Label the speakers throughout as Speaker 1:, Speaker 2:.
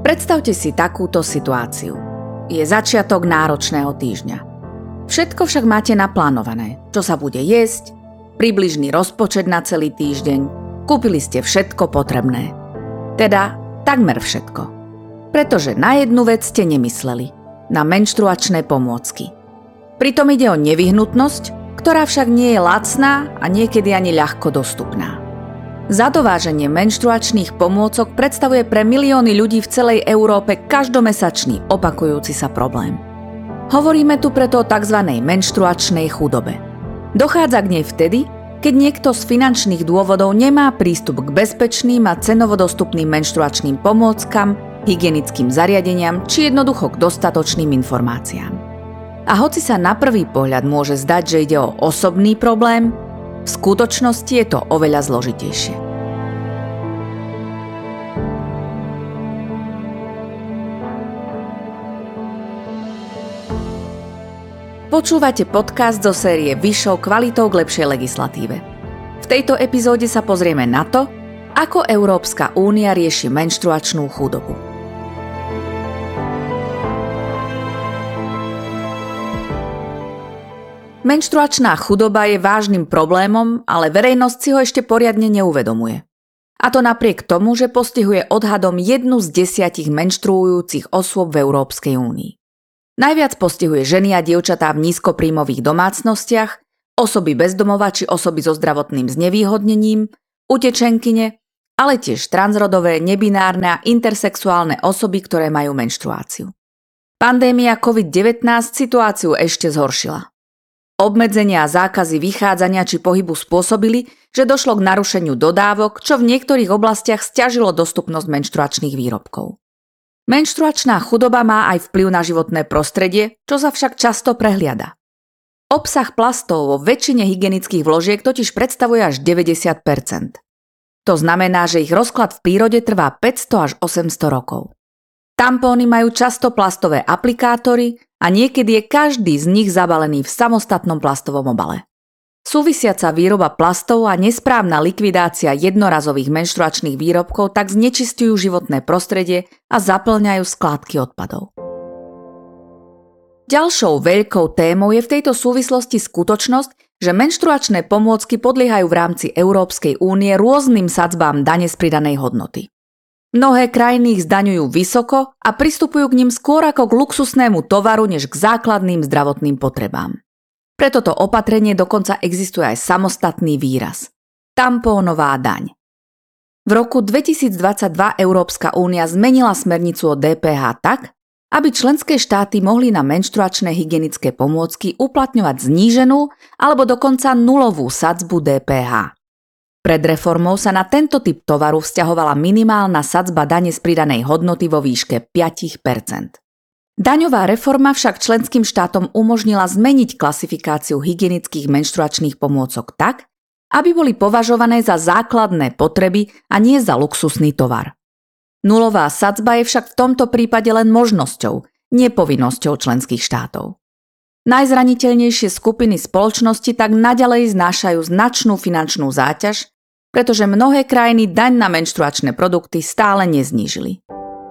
Speaker 1: Predstavte si takúto situáciu. Je začiatok náročného týždňa. Všetko však máte naplánované, čo sa bude jesť, približný rozpočet na celý týždeň, kúpili ste všetko potrebné. Teda takmer všetko. Pretože na jednu vec ste nemysleli, na menštruačné pomôcky. Pritom ide o nevyhnutnosť, ktorá však nie je lacná a niekedy ani ľahko dostupná. Zadováženie menštruačných pomôcok predstavuje pre milióny ľudí v celej Európe každomesačný opakujúci sa problém. Hovoríme tu preto o tzv. Menštruačnej chudobe. Dochádza k nej vtedy, keď niekto z finančných dôvodov nemá prístup k bezpečným a cenovo dostupným menštruačným pomôckam, hygienickým zariadeniam či jednoducho k dostatočným informáciám. A hoci sa na prvý pohľad môže zdať, že ide o osobný problém, v skutočnosti je to oveľa zložitejšie. Počúvate podcast zo série Vyššou kvalitou k lepšej legislatíve. V tejto epizóde sa pozrieme na to, ako Európska únia rieši menštruačnú chudobu. Menštruačná chudoba je vážnym problémom, ale verejnosť si ho ešte poriadne neuvedomuje. A to napriek tomu, že postihuje odhadom 1 z 10 menštruujúcich osôb v Európskej únii. Najviac postihuje ženy a dievčatá v nízkopríjmových domácnostiach, osoby bez domova či osoby so zdravotným znevýhodnením, utečenkyne, ale tiež transrodové, nebinárne a intersexuálne osoby, ktoré majú menštruáciu. Pandémia COVID-19 situáciu ešte zhoršila. Obmedzenia a zákazy vychádzania či pohybu spôsobili, že došlo k narušeniu dodávok, čo v niektorých oblastiach sťažilo dostupnosť menštruačných výrobkov. Menštruačná chudoba má aj vplyv na životné prostredie, čo sa však často prehliada. Obsah plastov vo väčšine hygienických vložiek totiž predstavuje až 90%. To znamená, že ich rozklad v prírode trvá 500 až 800 rokov. Tampóny majú často plastové aplikátory a niekedy je každý z nich zabalený v samostatnom plastovom obale. Súvisiaca výroba plastov a nesprávna likvidácia jednorazových menštruačných výrobkov tak znečistujú životné prostredie a zapĺňajú skládky odpadov. Ďalšou veľkou témou je v tejto súvislosti skutočnosť, že menštruačné pomôcky podliehajú v rámci Európskej únie rôznym sadzbám dane z pridanej hodnoty. Mnohé krajiny ich zdaňujú vysoko a pristupujú k nim skôr ako k luxusnému tovaru, než k základným zdravotným potrebám. Pre toto opatrenie dokonca existuje aj samostatný výraz – tampónová daň. V roku 2022 Európska únia zmenila smernicu o DPH tak, aby členské štáty mohli na menštruačné hygienické pomôcky uplatňovať zníženú alebo dokonca nulovú sadzbu DPH. Pred reformou sa na tento typ tovaru vzťahovala minimálna sadzba dane z pridanej hodnoty vo výške 5%. Daňová reforma však členským štátom umožnila zmeniť klasifikáciu hygienických menštruačných pomôcok tak, aby boli považované za základné potreby a nie za luxusný tovar. Nulová sadzba je však v tomto prípade len možnosťou, nepovinnosťou členských štátov. Najzraniteľnejšie skupiny spoločnosti tak naďalej znášajú značnú finančnú záťaž, pretože mnohé krajiny daň na menštruačné produkty stále neznížili.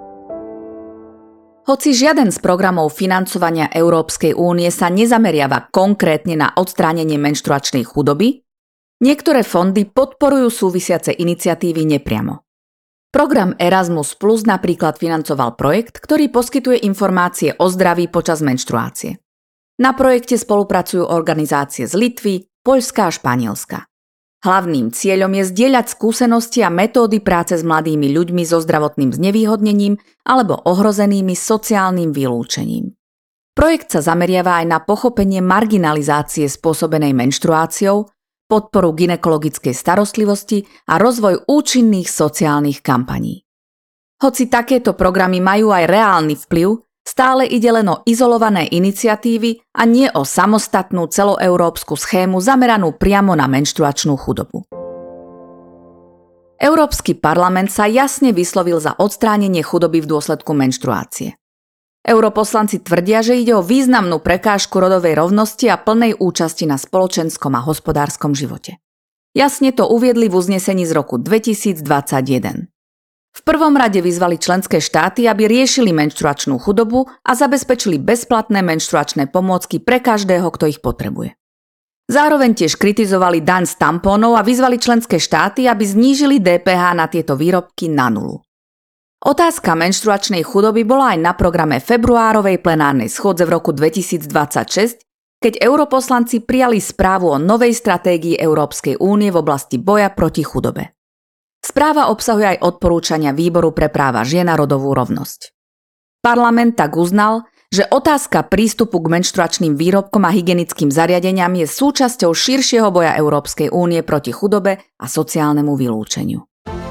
Speaker 1: Hoci žiaden z programov financovania Európskej únie sa nezameriava konkrétne na odstránenie menštruačnej chudoby, niektoré fondy podporujú súvisiace iniciatívy nepriamo. Program Erasmus Plus napríklad financoval projekt, ktorý poskytuje informácie o zdraví počas menštruácie. Na projekte spolupracujú organizácie z Litvy, Poľska a Španielska. Hlavným cieľom je zdieľať skúsenosti a metódy práce s mladými ľuďmi so zdravotným znevýhodnením alebo ohrozenými sociálnym vylúčením. Projekt sa zameriava aj na pochopenie marginalizácie spôsobenej menštruáciou, podporu gynekologickej starostlivosti a rozvoj účinných sociálnych kampaní. Hoci takéto programy majú aj reálny vplyv, stále ide len o izolované iniciatívy a nie o samostatnú celoeurópsku schému zameranú priamo na menštruačnú chudobu. Európsky parlament sa jasne vyslovil za odstránenie chudoby v dôsledku menštruácie. Europoslanci tvrdia, že ide o významnú prekážku rodovej rovnosti a plnej účasti na spoločenskom a hospodárskom živote. Jasne to uviedli v uznesení z roku 2021. V prvom rade vyzvali členské štáty, aby riešili menštruačnú chudobu a zabezpečili bezplatné menštruačné pomôcky pre každého, kto ich potrebuje. Zároveň tiež kritizovali daň z tampónov a vyzvali členské štáty, aby znížili DPH na tieto výrobky na nulu. Otázka menštruačnej chudoby bola aj na programe februárovej plenárnej schôdze v roku 2026, keď europoslanci prijali správu o novej stratégii Európskej únie v oblasti boja proti chudobe. Správa obsahuje aj odporúčania Výboru pre práva žien a rodovú rovnosť. Parlament tak uznal, že otázka prístupu k menštruačným výrobkom a hygienickým zariadeniam je súčasťou širšieho boja Európskej únie proti chudobe a sociálnemu vylúčeniu.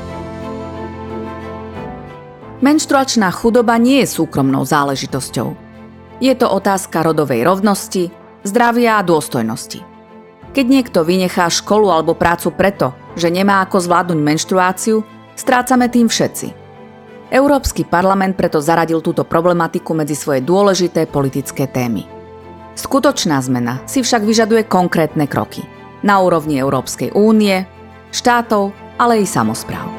Speaker 1: Menštruačná chudoba nie je súkromnou záležitosťou. Je to otázka rodovej rovnosti, zdravia a dôstojnosti. Keď niekto vynechá školu alebo prácu preto, že nemá ako zvládnuť menštruáciu, strácame tým všetci. Európsky parlament preto zaradil túto problematiku medzi svoje dôležité politické témy. Skutočná zmena si však vyžaduje konkrétne kroky na úrovni Európskej únie, štátov, ale i samospráv.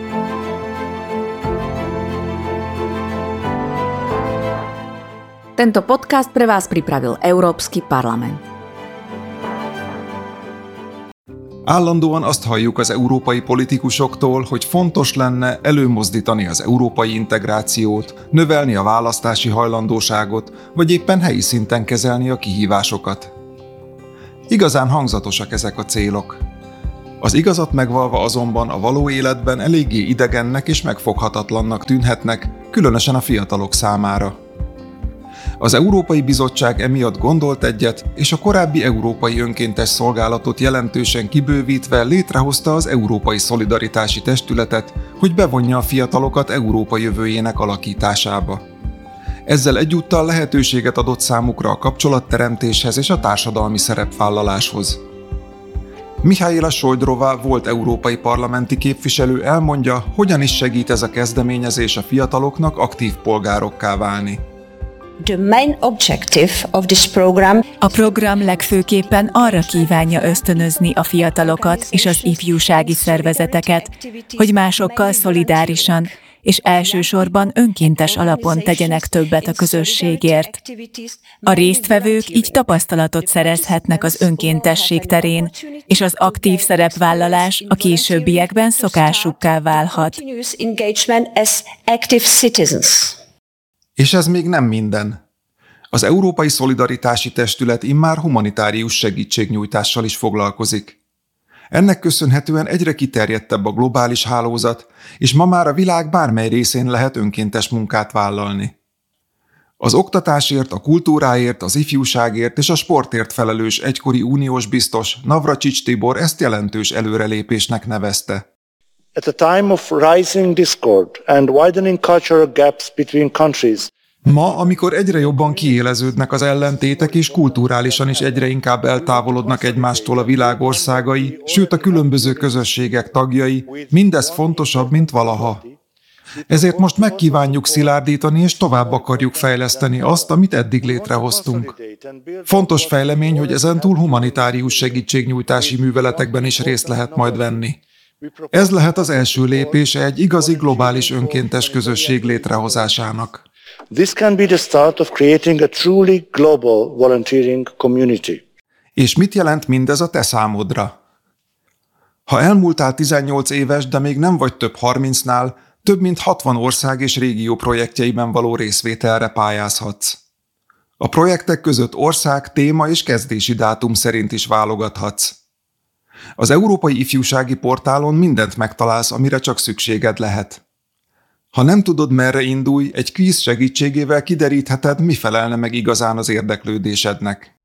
Speaker 1: Tento podcast pre vás pripravil Európsky parlament.
Speaker 2: Állandóan azt halljuk az európai politikusoktól, hogy fontos lenne előmozdítani az európai integrációt, növelni a választási hajlandóságot, vagy éppen helyi szinten kezelni a kihívásokat. Igazán hangzatosak ezek a célok. Az igazat megvalva azonban a való életben eléggé idegennek és megfoghatatlannak tűnhetnek, különösen a fiatalok számára. Az Európai Bizottság emiatt gondolt egyet, és a korábbi Európai Önkéntes Szolgálatot jelentősen kibővítve létrehozta az Európai Szolidaritási Testületet, hogy bevonja a fiatalokat Európa jövőjének alakításába. Ezzel egyúttal lehetőséget adott számukra a kapcsolatteremtéshez és a társadalmi szerepvállaláshoz. Mihályla Sojdrová volt európai parlamenti képviselő elmondja, hogyan is segít ez a kezdeményezés a fiataloknak aktív polgárokká válni.
Speaker 3: A program legfőképpen arra kívánja ösztönözni a fiatalokat és az ifjúsági szervezeteket, hogy másokkal szolidárisan és elsősorban önkéntes alapon tegyenek többet a közösségért. A résztvevők így tapasztalatot szerezhetnek az önkéntesség terén, és az aktív szerepvállalás a későbbiekben szokásukká válhat.
Speaker 2: És ez még nem minden. Az Európai Szolidaritási Testület immár humanitárius segítségnyújtással is foglalkozik. Ennek köszönhetően egyre kiterjedtebb a globális hálózat, és ma már a világ bármely részén lehet önkéntes munkát vállalni. Az oktatásért, a kultúráért, az ifjúságért és a sportért felelős egykori uniós biztos Navracsics Tibor ezt jelentős előrelépésnek nevezte.
Speaker 4: At a time of rising discord and widening cultural gaps between countries.
Speaker 2: Ma, amikor egyre jobban kiéleződnek az ellentétek és kulturálisan is egyre inkább eltávolodnak egymástól a világ országai, sőt a különböző közösségek tagjai, mindez fontosabb, mint valaha. Ezért most megkívánjuk szilárdítani és tovább akarjuk fejleszteni azt, amit eddig létrehoztunk. Fontos fejlemény, hogy ezentúl humanitárius segítségnyújtási műveletekben is részt lehet majd venni. Ez lehet az első lépése egy igazi globális önkéntes közösség létrehozásának.
Speaker 4: This can be the start of creating a truly global volunteering community.
Speaker 2: És mit jelent mindez a te számodra? Ha elmúltál 18 éves, de még nem vagy több 30-nál, több mint 60 ország és régió projektjeiben való részvételre pályázhatsz. A projektek között ország, téma és kezdési dátum szerint is válogathatsz. Az Európai Ifjúsági Portálon mindent megtalálsz, amire csak szükséged lehet. Ha nem tudod, merre indulj, egy kvíz segítségével kiderítheted, mi felelne meg igazán az érdeklődésednek.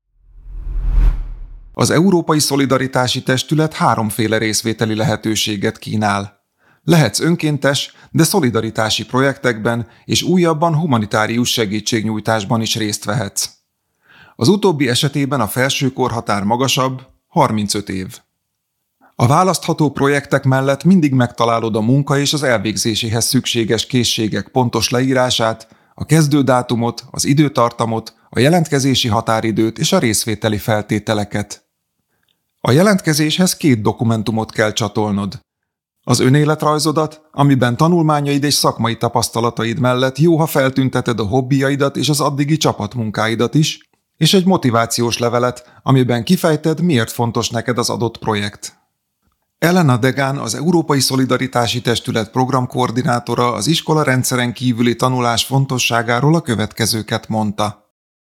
Speaker 2: Az Európai Szolidaritási Testület háromféle részvételi lehetőséget kínál. Lehetsz önkéntes, de szolidaritási projektekben és újabban humanitárius segítségnyújtásban is részt vehetsz. Az utóbbi esetében a felső korhatár magasabb, 35 év. A választható projektek mellett mindig megtalálod a munka és az elvégzéséhez szükséges készségek pontos leírását, a kezdődátumot, az időtartamot, a jelentkezési határidőt és a részvételi feltételeket. A jelentkezéshez 2 dokumentumot kell csatolnod. Az önéletrajzodat, amiben tanulmányaid és szakmai tapasztalataid mellett jó, ha feltünteted a hobbiaidat és az addigi csapatmunkáidat is, és egy motivációs levelet, amiben kifejted, miért fontos neked az adott projekt. Elena Degán, az Európai Szolidaritási Testület programkoordinátora az iskola rendszeren kívüli tanulás fontosságáról a következőket mondta.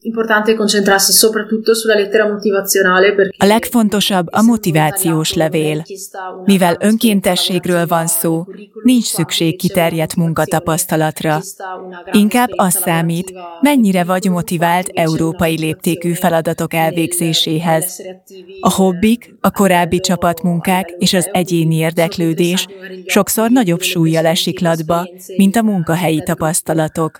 Speaker 3: A legfontosabb a motivációs levél. Mivel önkéntességről van szó, nincs szükség kiterjedt munkatapasztalatra. Inkább az számít, mennyire vagy motivált európai léptékű feladatok elvégzéséhez. A hobbik, a korábbi csapatmunkák és az egyéni érdeklődés sokszor nagyobb súllyal esik latba, mint a munkahelyi tapasztalatok.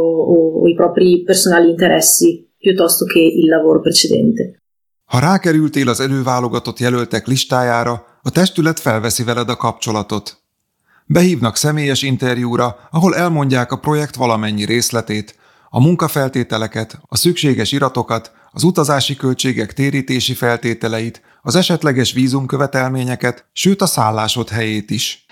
Speaker 5: Piuttosto che il lavoro precedente.
Speaker 2: Ha rákerültél az előválogatott jelöltek listájára, a testület felveszi veled a kapcsolatot. Behívnak személyes interjúra, ahol elmondják a projekt valamennyi részletét, a munkafeltételeket, a szükséges iratokat, az utazási költségek térítési feltételeit, az esetleges vízumkövetelményeket, sőt a szállásod helyét is.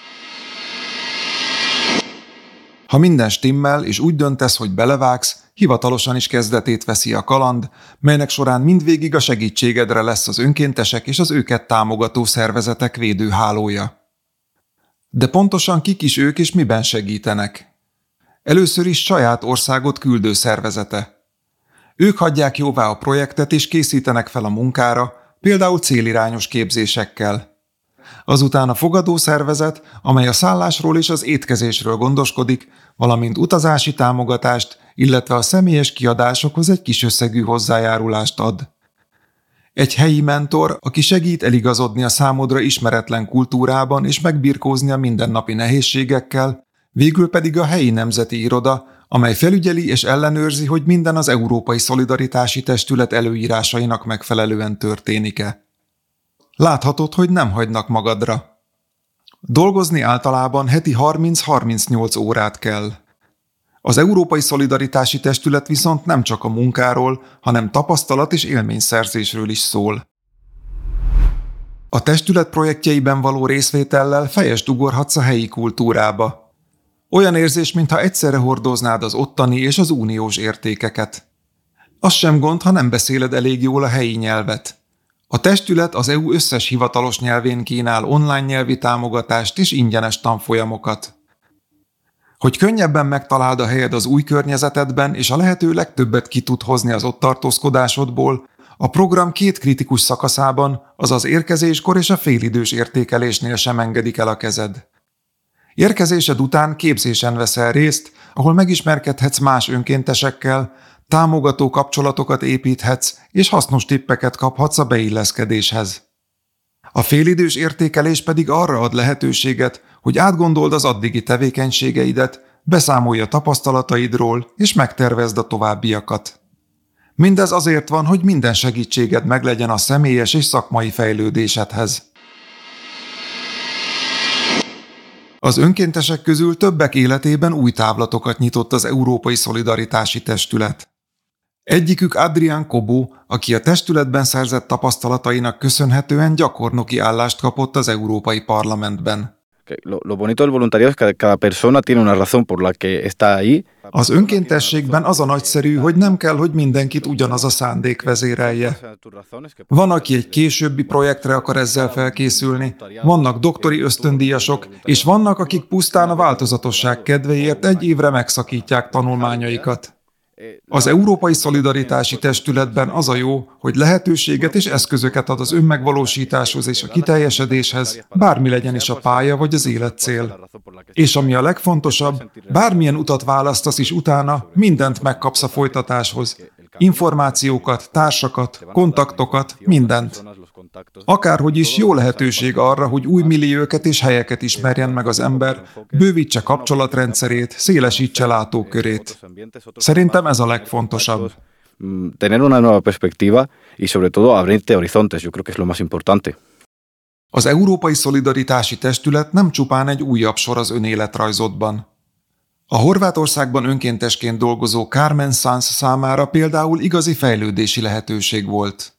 Speaker 2: Ha minden stimmel és úgy döntesz, hogy belevágsz, hivatalosan is kezdetét veszi a kaland, melynek során mindvégig a segítségedre lesz az önkéntesek és az őket támogató szervezetek védőhálója. De pontosan kik is ők és miben segítenek? Először is saját országot küldő szervezete. Ők hagyják jóvá a projektet és készítenek fel a munkára, például célirányos képzésekkel. Azután a fogadó szervezet, amely a szállásról és az étkezésről gondoskodik, valamint utazási támogatást, illetve a személyes kiadásokhoz egy kis összegű hozzájárulást ad. Egy helyi mentor, aki segít eligazodni a számodra ismeretlen kultúrában és megbirkózni a mindennapi nehézségekkel, végül pedig a helyi nemzeti iroda, amely felügyeli és ellenőrzi, hogy minden az Európai Szolidaritási Testület előírásainak megfelelően történik-e. Láthatod, hogy nem hagynak magadra. Dolgozni általában heti 30-38 órát kell. Az Európai Szolidaritási Testület viszont nem csak a munkáról, hanem tapasztalat és élményszerzésről is szól. A testület projektjeiben való részvétellel fejest ugorhatsz a helyi kultúrába. Olyan érzés, mintha egyszerre hordoznád az ottani és az uniós értékeket. Az sem gond, ha nem beszéled elég jól a helyi nyelvet. A testület az EU összes hivatalos nyelvén kínál online nyelvi támogatást és ingyenes tanfolyamokat. Hogy könnyebben megtaláld a helyed az új környezetedben és a lehető legtöbbet ki tud hozni az ott tartózkodásodból, a program 2 kritikus szakaszában, azaz érkezéskor és a félidős értékelésnél sem engedik el a kezed. Érkezésed után képzésen veszel részt, ahol megismerkedhetsz más önkéntesekkel, támogató kapcsolatokat építhetsz, és hasznos tippeket kaphatsz a beilleszkedéshez. A félidős értékelés pedig arra ad lehetőséget, hogy átgondold az addigi tevékenységeidet, beszámolj a tapasztalataidról, és megtervezd a továbbiakat. Mindez azért van, hogy minden segítséged meglegyen a személyes és szakmai fejlődésedhez. Az önkéntesek közül többek életében új távlatokat nyitott az Európai Szolidaritási Testület. Egyikük Adrián Kobó, aki a testületben szerzett tapasztalatainak köszönhetően gyakornoki állást kapott az Európai Parlamentben.
Speaker 6: Lo bonito del voluntariado es que cada persona tiene una razón por la que está ahí.
Speaker 2: Az önkéntességben az a nagyszerű, hogy nem kell, hogy mindenkit ugyanaz a szándék vezérelje. Van, aki egy későbbi projektre akar ezzel felkészülni, vannak doktori ösztöndíjasok, és vannak, akik pusztán a változatosság kedvéért egy évre megszakítják tanulmányaikat. Az Európai Szolidaritási Testületben az a jó, hogy lehetőséget és eszközöket ad az önmegvalósításhoz és a kiteljesedéshez, bármi legyen is a pálya vagy az életcél. És ami a legfontosabb, bármilyen utat választasz is utána, mindent megkapsz a folytatáshoz. Információkat, társakat, kontaktokat, mindent. Akárhogy is jó lehetőség arra, hogy új millióket és helyeket ismerjen meg az ember, bővítse kapcsolatrendszerét, szélesítse látókörét. Szerintem ez a legfontosabb.
Speaker 6: Tener una nueva perspectiva y sobre todo abrirte horizontes, yo creo que es lo más importante.
Speaker 2: Az Európai Szolidaritási Testület nem csupán egy újabb sor az önéletrajzodban. A Horvátországban önkéntesként dolgozó Carmen Sanz számára például igazi fejlődési lehetőség volt.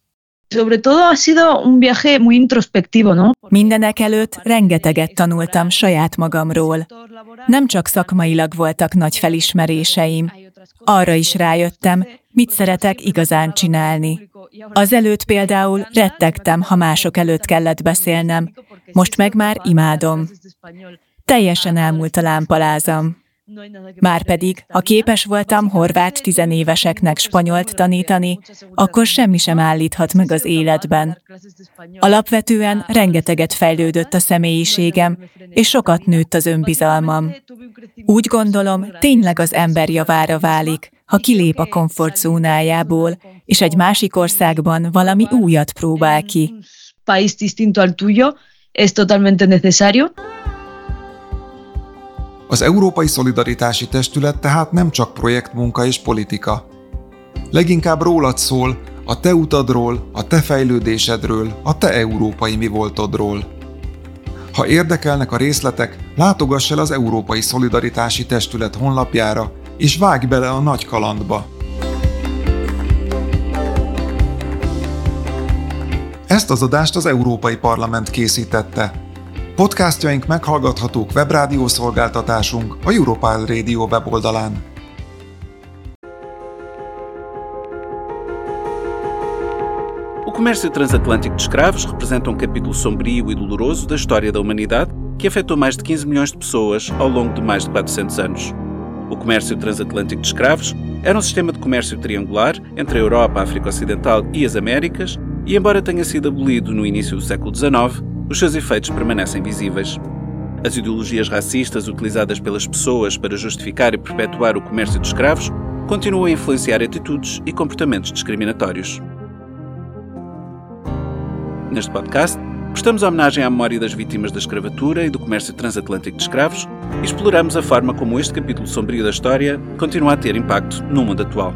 Speaker 7: Sobre todo ha sido un viaje muy introspectivo, ¿no?
Speaker 3: Mindenek előtt rengeteget tanultam saját magamról. Nem csak szakmailag voltak nagy felismeréseim. Arra is rájöttem, mit szeretek igazán csinálni. Azelőtt például rettegtem, ha mások előtt kellett beszélnem. Most meg már imádom. Teljesen elmúlt a lámpalázam. Márpedig, ha képes voltam horvát tizenéveseknek spanyolt tanítani, akkor semmi sem állíthat meg az életben. Alapvetően rengeteget fejlődött a személyiségem, és sokat nőtt az önbizalmam. Úgy gondolom, tényleg az ember javára válik, ha kilép a komfortzónájából, és egy másik országban valami újat próbál ki.
Speaker 7: País distinto al tuyo es totalmente necesario.
Speaker 2: Az Európai Szolidaritási Testület tehát nem csak projektmunka és politika. Leginkább rólad szól, a te utadról, a te fejlődésedről, a te európai mi voltodról. Ha érdekelnek a részletek, látogass el az Európai Szolidaritási Testület honlapjára, és vágj bele a nagy kalandba. Ezt az adást az Európai Parlament készítette. Podcastjaink meghallgathatók webrádió szolgáltatásunk, a Europal Radio weboldalán.
Speaker 8: O comércio transatlântico de escravos representa capítulo sombrio e doloroso da história da humanidade que afetou mais de 15 milhões de pessoas ao longo de mais de 400 anos. O comércio transatlântico de escravos era sistema de comércio triangular entre a Europa, a África Ocidental e as Américas e, embora tenha sido abolido no início do século XIX, os seus efeitos permanecem visíveis. As ideologias racistas utilizadas pelas pessoas para justificar e perpetuar o comércio de escravos continuam a influenciar atitudes e comportamentos discriminatórios. Neste podcast, prestamos homenagem à memória das vítimas da escravatura e do comércio transatlântico de escravos e exploramos a forma como este capítulo sombrio da história continua a ter impacto no mundo atual.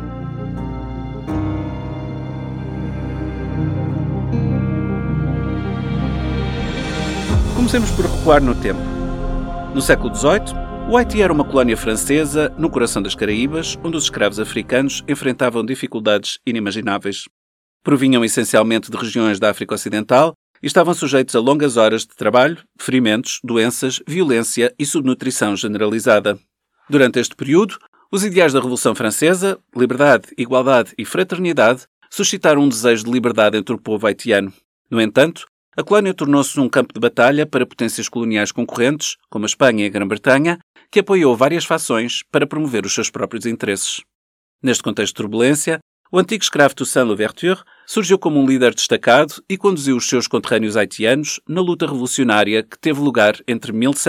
Speaker 8: Comecemos por recuar no tempo. No século XVIII, o Haiti era uma colónia francesa no coração das Caraíbas, onde os escravos africanos enfrentavam dificuldades inimagináveis. Provinham essencialmente de regiões da África Ocidental e estavam sujeitos a longas horas de trabalho, ferimentos, doenças, violência e subnutrição generalizada. Durante este período, os ideais da Revolução Francesa, liberdade, igualdade e fraternidade, suscitaram um desejo de liberdade entre o povo haitiano. No entanto, a colónia tornou-se um campo de batalha para potências coloniais concorrentes, como a Espanha e a Grã-Bretanha, que apoiou várias fações para promover os seus próprios interesses. Neste contexto de turbulência, o antigo escravo Toussaint Louverture surgiu como um líder destacado e conduziu os seus conterrâneos haitianos na luta revolucionária que teve lugar entre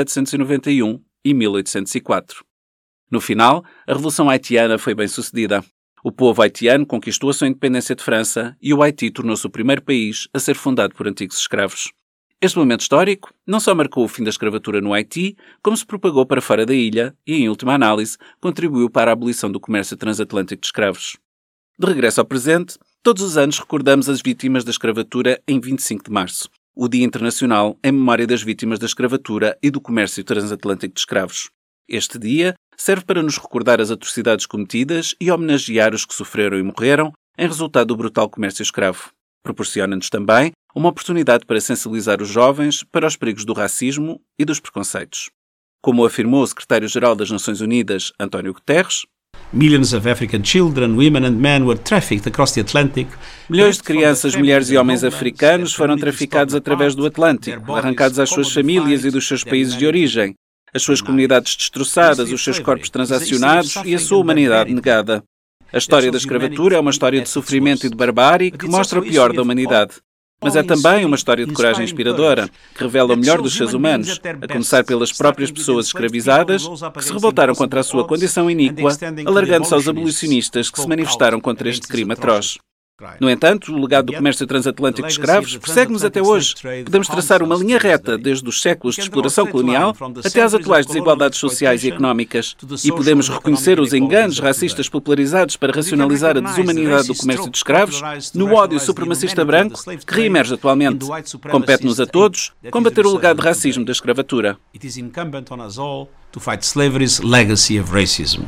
Speaker 8: 1791 e 1804. No final, a Revolução Haitiana foi bem sucedida. O povo haitiano conquistou a sua independência de França e o Haiti tornou-se o primeiro país a ser fundado por antigos escravos. Este momento histórico não só marcou o fim da escravatura no Haiti, como se propagou para fora da ilha e, em última análise, contribuiu para a abolição do comércio transatlântico de escravos. De regresso ao presente, todos os anos recordamos as vítimas da escravatura em 25 de março, o Dia Internacional em memória das vítimas da escravatura e do comércio transatlântico de escravos. Este dia serve para nos recordar as atrocidades cometidas e homenagear os que sofreram e morreram em resultado do brutal comércio escravo. Proporciona-nos também uma oportunidade para sensibilizar os jovens para os perigos do racismo e dos preconceitos. Como afirmou o secretário-geral das Nações Unidas, António Guterres,
Speaker 9: Millions of African children, women and men were trafficked across the Atlantic.
Speaker 8: Milhões de crianças, mulheres e homens africanos foram traficados através do Atlântico, arrancados às suas famílias e dos seus países de origem, as suas comunidades destroçadas, os seus corpos transacionados e a sua humanidade negada. A história da escravatura é uma história de sofrimento e de barbárie que mostra o pior da humanidade. Mas é também uma história de coragem inspiradora, que revela o melhor dos seres humanos, a começar pelas próprias pessoas escravizadas, que se revoltaram contra a sua condição iníqua, alargando-se aos abolicionistas que se manifestaram contra este crime atroz. No entanto, o legado do comércio transatlântico de escravos persegue-nos até hoje. Podemos traçar uma linha reta desde os séculos de exploração colonial até às atuais desigualdades sociais e económicas. E podemos reconhecer os enganos racistas popularizados para racionalizar a desumanidade do comércio de escravos no ódio supremacista branco que reemerge atualmente. Compete-nos a todos combater o legado de racismo da escravatura.
Speaker 9: It is incumbent on us all to fight slavery's legacy of racism.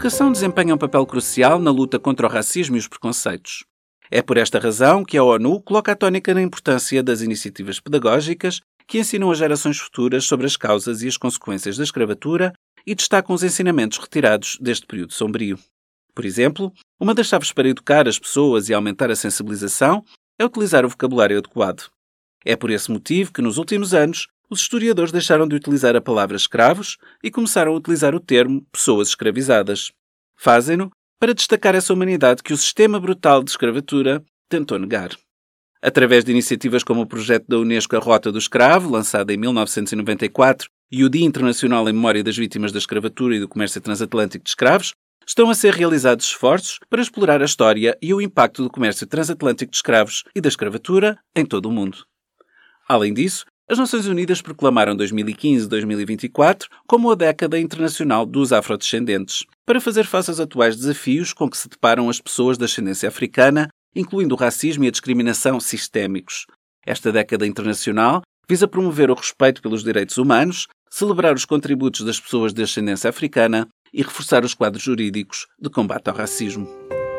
Speaker 8: educação desempenha um papel crucial na luta contra o racismo e os preconceitos. É por esta razão que a ONU coloca a tónica na importância das iniciativas pedagógicas que ensinam as gerações futuras sobre as causas e as consequências da escravatura e destacam os ensinamentos retirados deste período sombrio. Por exemplo, uma das chaves para educar as pessoas e aumentar a sensibilização é utilizar o vocabulário adequado. É por esse motivo que, nos últimos anos, os historiadores deixaram de utilizar a palavra escravos e começaram a utilizar o termo pessoas escravizadas. Fazem-no para destacar essa humanidade que o sistema brutal de escravatura tentou negar. Através de iniciativas como o projeto da Unesco A Rota do Escravo, lançado em 1994, e o Dia Internacional em Memória das Vítimas da Escravatura e do Comércio Transatlântico de Escravos, estão a ser realizados esforços para explorar a história e o impacto do comércio transatlântico de escravos e da escravatura em todo o mundo. Além disso, as Nações Unidas proclamaram 2015-2024 como a década internacional dos afrodescendentes, para fazer face aos atuais desafios com que se deparam as pessoas de ascendência africana, incluindo o racismo e a discriminação sistémicos. Esta década internacional visa promover o respeito pelos direitos humanos, celebrar os contributos das pessoas de ascendência africana e reforçar os quadros jurídicos de combate ao racismo.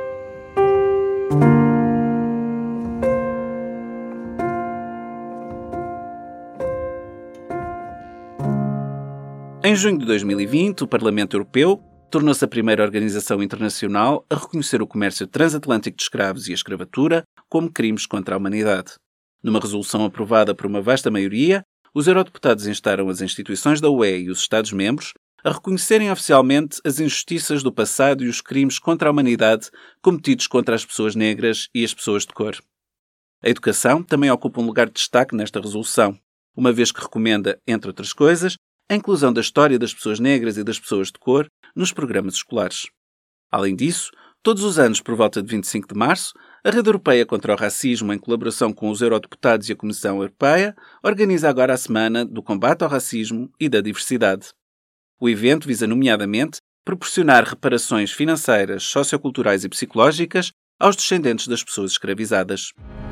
Speaker 8: Em junho de 2020, o Parlamento Europeu tornou-se a primeira organização internacional a reconhecer o comércio transatlântico de escravos e a escravatura como crimes contra a humanidade. Numa resolução aprovada por uma vasta maioria, os eurodeputados instaram as instituições da UE e os Estados-membros a reconhecerem oficialmente as injustiças do passado e os crimes contra a humanidade cometidos contra as pessoas negras e as pessoas de cor. A educação também ocupa um lugar de destaque nesta resolução, uma vez que recomenda, entre outras coisas, a inclusão da história das pessoas negras e das pessoas de cor nos programas escolares. Além disso, todos os anos, por volta de 25 de março, a Rede Europeia contra o Racismo, em colaboração com os eurodeputados e a Comissão Europeia, organiza agora a Semana do Combate ao Racismo e da Diversidade. O evento visa, nomeadamente, proporcionar reparações financeiras, socioculturais e psicológicas aos descendentes das pessoas escravizadas.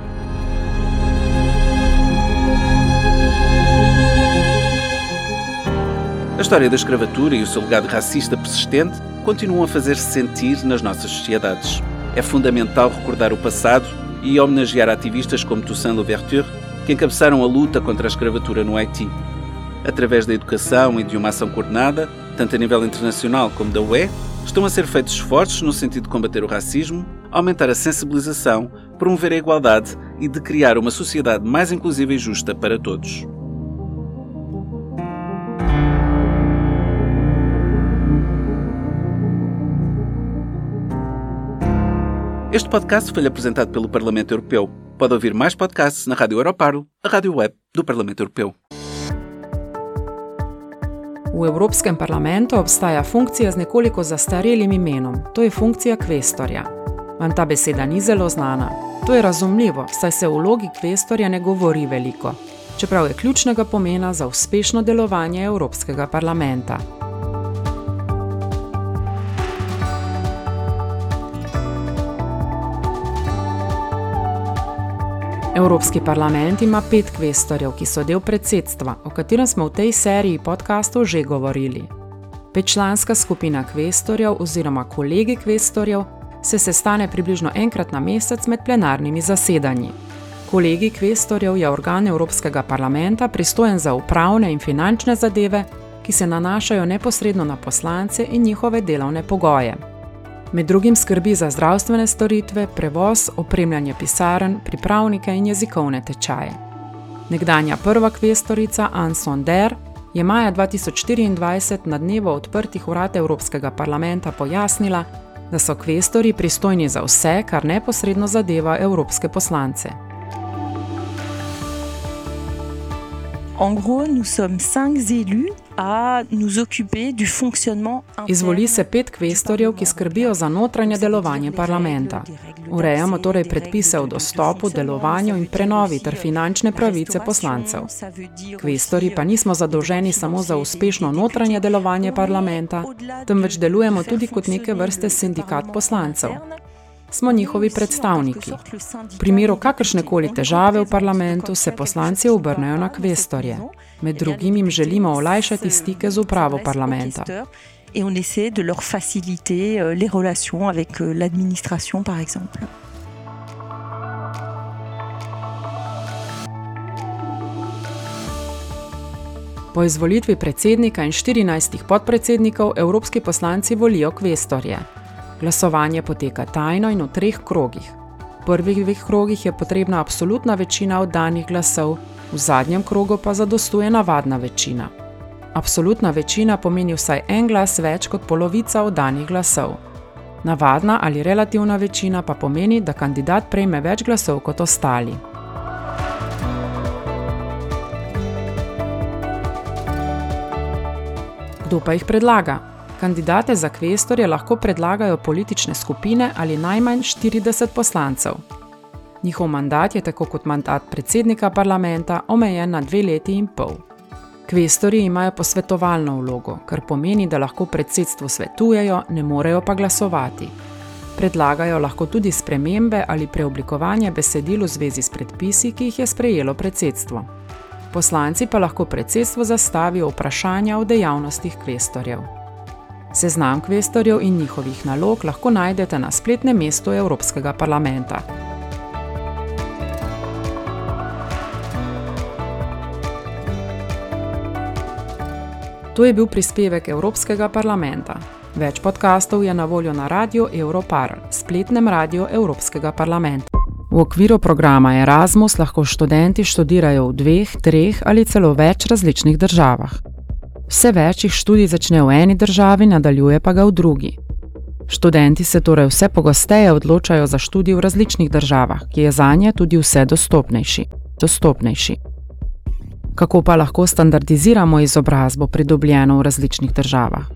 Speaker 8: A história da escravatura e o seu legado racista persistente continuam a fazer-se sentir nas nossas sociedades. É fundamental recordar o passado e homenagear ativistas como Toussaint Louverture, que encabeçaram a luta contra a escravatura no Haiti. Através da educação e de uma ação coordenada, tanto a nível internacional como da UE, estão a ser feitos esforços no sentido de combater o racismo, aumentar a sensibilização, promover a igualdade e de criar uma sociedade mais inclusiva e justa para todos. Este podcast foi apresentado pelo Parlamento Europeu. Pode ouvir mais podcasts na Rádio Europarl, a rádio web do Parlamento Europeu.
Speaker 10: V Evropskem parlamentu obstaja funkcija z nekoliko zastarelim imenom, to je funkcija kvestorja. Vam ta beseda ni zelo znana. To je razumljivo, saj se o vlogi kvestorja ne govori veliko, čeprav je ključnega pomena za uspešno delovanje Evropskega parlamenta. Evropski parlament ima 5 kvestorjev, ki so del predsedstva, o katerem smo v tej seriji podcastov že govorili. 5-članska skupina kvestorjev oziroma kolegi kvestorjev se sestane približno enkrat na mesec med plenarnimi zasedanji. Kolegi kvestorjev je organ Evropskega parlamenta pristojen za upravne in finančne zadeve, ki se nanašajo neposredno na poslance in njihove delovne pogoje. Med drugim skrbi za zdravstvene storitve, prevoz, opremljanje pisarn, pripravnike in jezikovne tečaje. Nekdanja prva kvestorica Anne Sonder je maja 2024 na dnevu odprtih vrat Evropskega parlamenta pojasnila, da so kvestorji pristojni za vse, kar neposredno zadeva evropske poslance.
Speaker 11: En gros, nous sommes 5 élus à nous occuper du fonctionnement interne.
Speaker 10: Izvoli se 5 kvestorjev, ki skrbijo za notranje delovanje parlamenta. Urejamo torej predpise o dostopu, delovanju in prenovi ter finančne pravice poslancev. Kvestorji pa nismo zadolženi samo za uspešno notranje delovanje parlamenta, temveč delujemo tudi kot neke vrste sindikat poslancev. Smo njihovi predstavniki. V primeru kakršnekoli težave v parlamentu se poslanci obrnejo na kvestorje. Med drugim jim želimo olajšati stike z upravo parlamenta.
Speaker 11: et on essaie de leur faciliter les relations avec l'administration par exemple.
Speaker 10: Po izvolitvi predsednika in 14 podpredsednikov evropski poslanci volijo kvestorje. Glasovanje poteka tajno in v 3 krogih. V prvih 2 krogih je potrebna absolutna večina oddanih glasov, v zadnjem krogu pa zadostuje navadna večina. Absolutna večina pomeni vsaj en glas več kot polovica oddanih glasov. Navadna ali relativna večina pa pomeni, da kandidat prejme več glasov kot ostali. Kdo pa jih predlaga? Kandidate za kvestorje lahko predlagajo politične skupine ali najmanj 40 poslancev. Njihov mandat je tako kot mandat predsednika parlamenta omejen na 2 leti in pol. Kvestorji imajo posvetovalno vlogo, kar pomeni, da lahko predsedstvu svetujejo, ne morejo pa glasovati. Predlagajo lahko tudi spremembe ali preoblikovanje besedil v zvezi s predpisi, ki jih je sprejelo predsedstvo. Poslanci pa lahko predsedstvu zastavijo vprašanja o dejavnostih kvestorjev. Seznam kvestorjev in njihovih nalog lahko najdete na spletnem mestu Evropskega parlamenta. To je bil prispevek Evropskega parlamenta. Več podkastov je na voljo na radiu Europarl, spletnem radiu Evropskega parlamenta. V okviru programa Erasmus lahko študenti študirajo v 2, 3 ali celo več različnih državah. Vse več jih študij začne v eni državi, nadaljuje pa ga v drugi. Študenti se torej vse pogosteje odločajo za študij v različnih državah, ki je zanje tudi vse dostopnejši. Kako pa lahko standardiziramo izobrazbo pridobljeno v različnih državah?